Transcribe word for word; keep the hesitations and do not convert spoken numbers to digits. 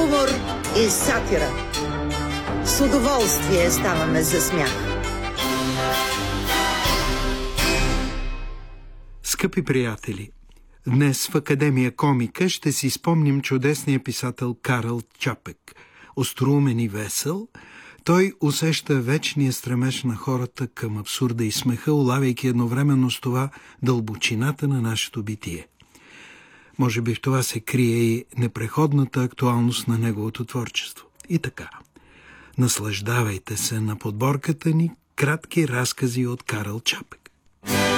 Юмор и сатира. С удоволствие ставаме за смях. Скъпи приятели, днес в Академия Комика ще си спомним чудесния писател Карл Чапек. Остроумен и весел, той усеща вечния стремеж на хората към абсурда и смеха, улавяйки едновременно с това дълбочината на нашето битие. Може би в това се крие и непреходната актуалност на неговото творчество. И така, наслаждавайте се на подборката ни кратки разкази от Карл Чапек.